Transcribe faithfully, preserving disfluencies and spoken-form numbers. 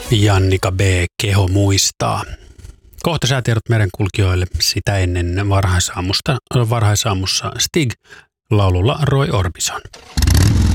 Jannika B. Keho muistaa. Kohta säätiedot merenkulkijoille, sitä ennen varhaisaamusta, varhaisaamussa Stig laululla Roy Orbison.